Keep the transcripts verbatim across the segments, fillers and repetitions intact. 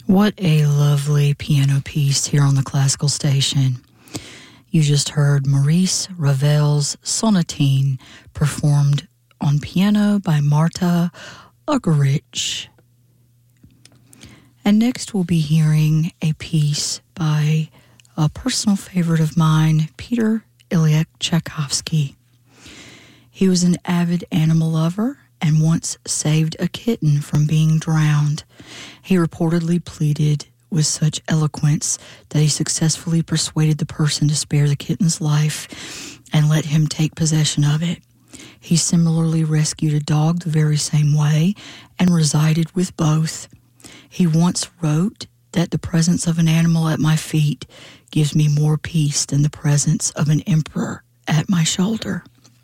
What a lovely piano piece here on the Classical Station. You just heard Maurice Ravel's Sonatine performed on piano by Marta Argerich. And next we'll be hearing a piece by a personal favorite of mine, Peter Ilyich Tchaikovsky. He was an avid animal lover and once saved a kitten from being drowned. He reportedly pleaded with such eloquence that he successfully persuaded the person to spare the kitten's life and let him take possession of it. He similarly rescued a dog the very same way and resided with both. He once wrote that the presence of an animal at my feet gives me more peace than the presence of an emperor at my shoulder.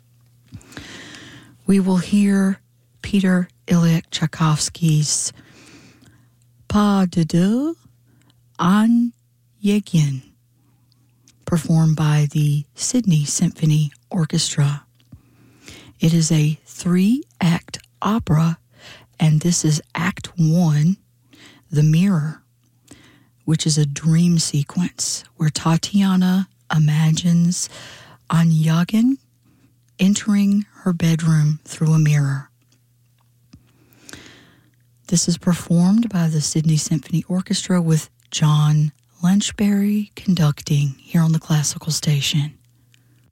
We will hear Peter Ilyich Tchaikovsky's Pas de deux, An Yegin, performed by the Sydney Symphony Orchestra. It is a three-act opera, and this is Act One, The Mirror, which is a dream sequence where Tatiana imagines Onyegin entering her bedroom through a mirror. This is performed by the Sydney Symphony Orchestra with John Lunchberry conducting here on the Classical Station.